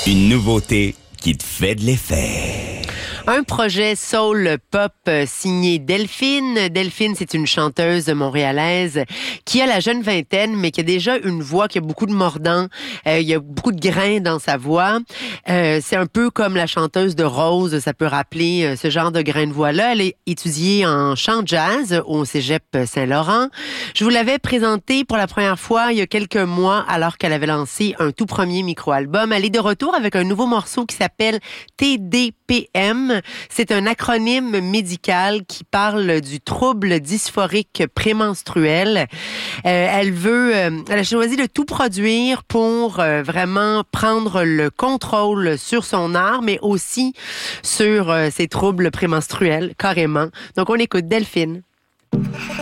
Une nouveauté qui te fait de l'effet. Un projet soul pop signé Delphine. Delphine, c'est une chanteuse montréalaise qui a la jeune vingtaine, mais qui a déjà une voix qui a beaucoup de mordant. Il y a beaucoup de grains dans sa voix. C'est un peu comme la chanteuse de Rose, ça peut rappeler ce genre de grains de voix-là. Elle est étudiée en chant jazz au Cégep Saint-Laurent. Je vous l'avais présentée pour la première fois il y a quelques mois, alors qu'elle avait lancé un tout premier micro-album. Elle est de retour avec un nouveau morceau qui s'appelle TDPM. C'est un acronyme médical qui parle du trouble dysphorique prémenstruel. Elle a choisi de tout produire pour vraiment prendre le contrôle sur son art, mais aussi sur ses troubles prémenstruels, carrément. Donc, on écoute Delphine.